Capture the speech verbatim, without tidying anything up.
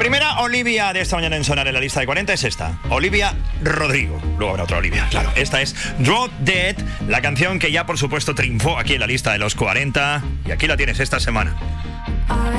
primera Olivia de esta mañana en Sonar en la lista de cuarenta es esta. Olivia Rodrigo. Luego habrá otra Olivia, claro. Esta es Drop Dead, la canción que ya por supuesto triunfó aquí en la lista de los cuarenta. Y aquí la tienes esta semana.